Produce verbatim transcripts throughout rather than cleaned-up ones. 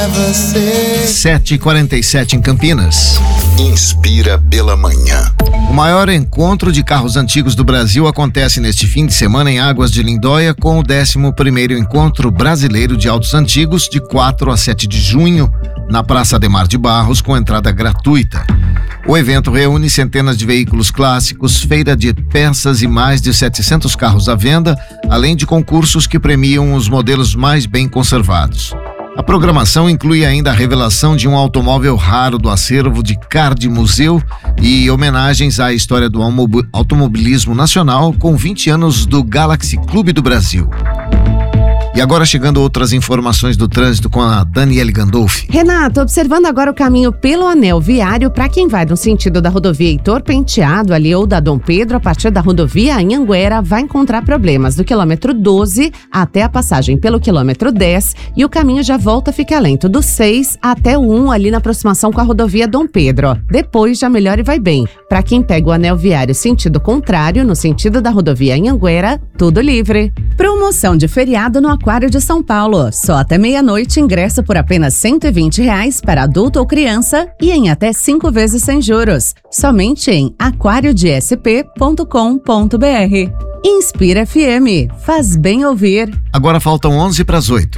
sete e quarenta e sete em Campinas. Inspira pela manhã. O maior encontro de carros antigos do Brasil acontece neste fim de semana em Águas de Lindóia, com o décimo primeiro Encontro Brasileiro de Autos Antigos, de quatro a sete de junho, na Praça Ademar de Barros, com entrada gratuita. O evento reúne centenas de veículos clássicos, feira de peças e mais de setecentos carros à venda, além de concursos que premiam os modelos mais bem conservados. A programação inclui ainda a revelação de um automóvel raro do acervo de Card Museu e homenagens à história do automobilismo nacional, com vinte anos do Galaxy Clube do Brasil. E agora chegando outras informações do trânsito com a Daniele Gandolfi. Renato, observando agora o caminho pelo anel viário para quem vai no sentido da rodovia Heitor Penteado ali ou da Dom Pedro, a partir da rodovia Anhanguera, vai encontrar problemas do quilômetro doze até a passagem pelo quilômetro dez, e o caminho já volta a ficar lento do seis até o um ali na aproximação com a rodovia Dom Pedro. Depois já melhora e vai bem. Para quem pega o anel viário sentido contrário, no sentido da rodovia Anhanguera, tudo livre. Promoção de feriado no Aquário de São Paulo. Só até meia-noite, ingresso por apenas cento e vinte reais para adulto ou criança e em até cinco vezes sem juros. Somente em aquário de s p ponto com ponto b r. Inspira F M. Faz bem ouvir. Agora faltam onze para as oito.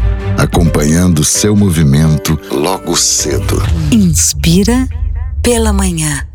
Acompanhando seu movimento logo cedo. Inspira pela manhã.